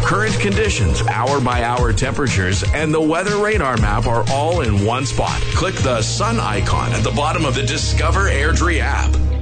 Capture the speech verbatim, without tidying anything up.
Current conditions, hour-by-hour temperatures, and the weather radar map are all in one spot. Click the sun icon at the bottom of the Discover Airdrie app.